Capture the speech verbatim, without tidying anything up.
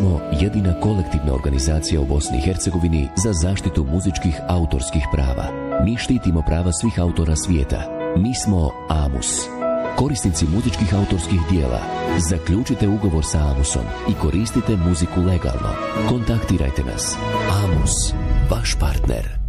smo jedina kolektivna organizacija u Bosni i Hercegovini za zaštitu muzičkih autorskih prava. Mi štitimo prava svih autora svijeta. Mi smo AMUS. Korisnici muzičkih autorskih dijela, zaključite ugovor sa AMUSom i koristite muziku legalno. Kontaktirajte nas. AMUS, vaš partner.